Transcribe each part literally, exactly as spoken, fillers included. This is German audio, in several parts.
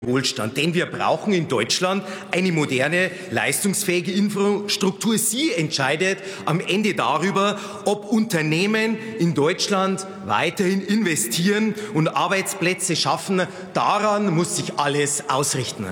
Wohlstand. Denn wir brauchen in Deutschland eine moderne, leistungsfähige Infrastruktur. Sie entscheidet am Ende darüber, ob Unternehmen in Deutschland weiterhin investieren und Arbeitsplätze schaffen. Daran muss sich alles ausrichten.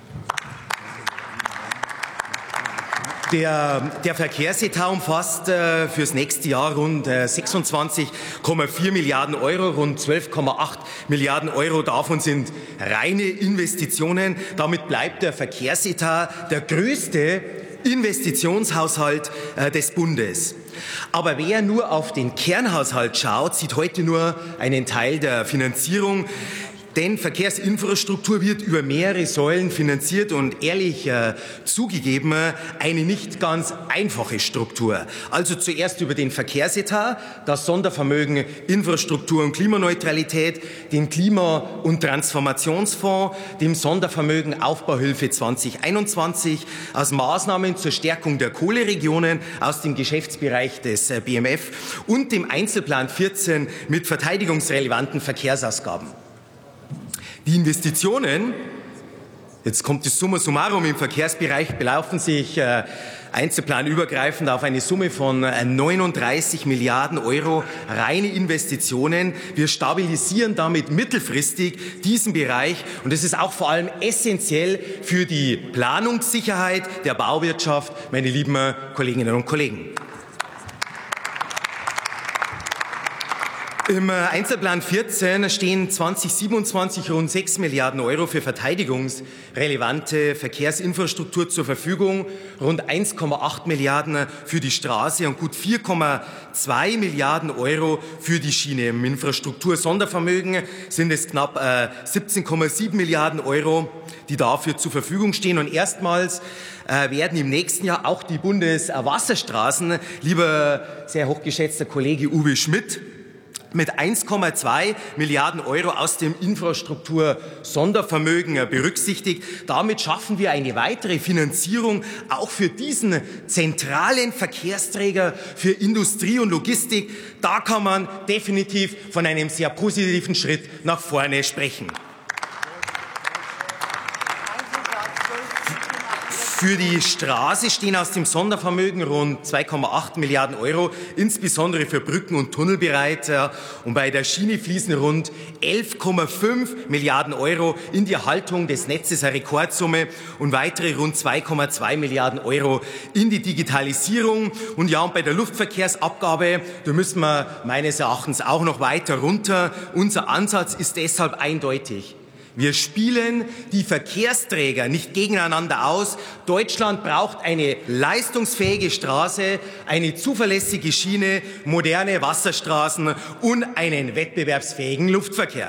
Der, der Verkehrsetat umfasst äh, fürs nächste Jahr rund äh, sechsundzwanzig Komma vier Milliarden Euro, rund zwölf Komma acht Milliarden Euro davon sind reine Investitionen. Damit bleibt der Verkehrsetat der größte Investitionshaushalt äh, des Bundes. Aber wer nur auf den Kernhaushalt schaut, sieht heute nur einen Teil der Finanzierung. Denn Verkehrsinfrastruktur wird über mehrere Säulen finanziert und ehrlich äh, zugegeben eine nicht ganz einfache Struktur. Also zuerst über den Verkehrsetat, das Sondervermögen Infrastruktur und Klimaneutralität, den Klima- und Transformationsfonds, dem Sondervermögen Aufbauhilfe zwanzig einundzwanzig, aus Maßnahmen zur Stärkung der Kohleregionen aus dem Geschäftsbereich des äh, B M F und dem Einzelplan vierzehn mit verteidigungsrelevanten Verkehrsausgaben. Die Investitionen, jetzt kommt das Summa summarum im Verkehrsbereich, belaufen sich äh, einzelplanübergreifend auf eine Summe von äh, neununddreißig Milliarden Euro reine Investitionen. Wir stabilisieren damit mittelfristig diesen Bereich und es ist auch vor allem essentiell für die Planungssicherheit der Bauwirtschaft, meine lieben äh, Kolleginnen und Kollegen. Im Einzelplan vierzehn stehen zwanzig siebenundzwanzig rund sechs Milliarden Euro für verteidigungsrelevante Verkehrsinfrastruktur zur Verfügung, rund eins Komma acht Milliarden für die Straße und gut vier Komma zwei Milliarden Euro für die Schiene. Im Infrastruktur-Sondervermögen sind es knapp äh, siebzehn Komma sieben Milliarden Euro, die dafür zur Verfügung stehen. Und erstmals äh, werden im nächsten Jahr auch die Bundeswasserstraßen, lieber sehr hochgeschätzter Kollege Uwe Schmidt, mit eins Komma zwei Milliarden Euro aus dem Infrastruktur-Sondervermögen berücksichtigt. Damit schaffen wir eine weitere Finanzierung auch für diesen zentralen Verkehrsträger für Industrie und Logistik. Da kann man definitiv von einem sehr positiven Schritt nach vorne sprechen. Für die Straße stehen aus dem Sondervermögen rund zwei Komma acht Milliarden Euro, insbesondere für Brücken und Tunnel bereit. Und bei der Schiene fließen rund elf Komma fünf Milliarden Euro in die Erhaltung des Netzes, eine Rekordsumme, und weitere rund zwei Komma zwei Milliarden Euro in die Digitalisierung. Und ja, und bei der Luftverkehrsabgabe, da müssen wir meines Erachtens auch noch weiter runter. Unser Ansatz ist deshalb eindeutig. Wir spielen die Verkehrsträger nicht gegeneinander aus. Deutschland braucht eine leistungsfähige Straße, eine zuverlässige Schiene, moderne Wasserstraßen und einen wettbewerbsfähigen Luftverkehr.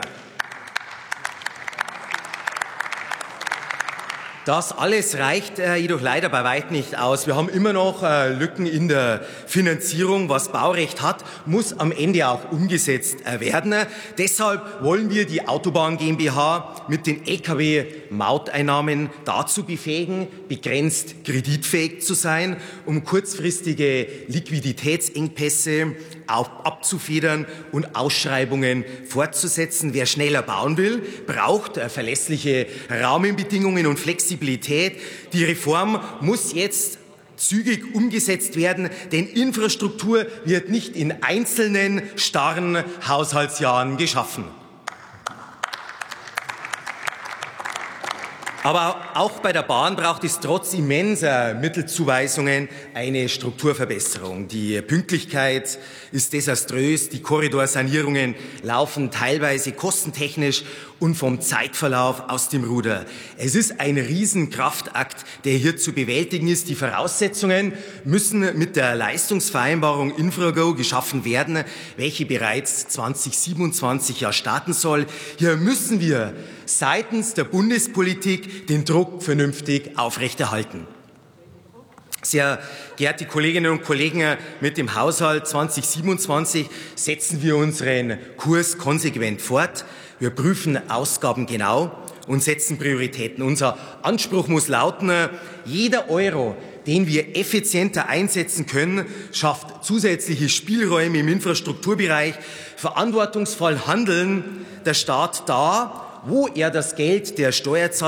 Das alles reicht äh, jedoch leider bei weitem nicht aus. Wir haben immer noch äh, Lücken in der Finanzierung. Was Baurecht hat, muss am Ende auch umgesetzt äh, werden. Deshalb wollen wir die Autobahn GmbH mit den L K W-Mauteinnahmen dazu befähigen, begrenzt kreditfähig zu sein, um kurzfristige Liquiditätsengpässe auch abzufedern und Ausschreibungen fortzusetzen. Wer schneller bauen will, braucht äh, verlässliche Rahmenbedingungen und Flexibilität. Die Reform muss jetzt zügig umgesetzt werden, denn Infrastruktur wird nicht in einzelnen starren Haushaltsjahren geschaffen. Aber auch bei der Bahn braucht es trotz immenser Mittelzuweisungen eine Strukturverbesserung. Die Pünktlichkeit ist desaströs, die Korridorsanierungen laufen teilweise kostentechnisch und vom Zeitverlauf aus dem Ruder. Es ist ein Riesenkraftakt, der hier zu bewältigen ist. Die Voraussetzungen müssen mit der Leistungsvereinbarung Infrago geschaffen werden, welche bereits zwanzig siebenundzwanzig ja starten soll. Hier müssen wir seitens der Bundespolitik den Druck vernünftig aufrechterhalten. Sehr geehrte Kolleginnen und Kollegen, mit dem Haushalt zwanzig siebenundzwanzig setzen wir unseren Kurs konsequent fort. Wir prüfen Ausgaben genau und setzen Prioritäten. Unser Anspruch muss lauten, jeder Euro, den wir effizienter einsetzen können, schafft zusätzliche Spielräume im Infrastrukturbereich. Verantwortungsvoll handeln der Staat da, wo er das Geld der Steuerzahler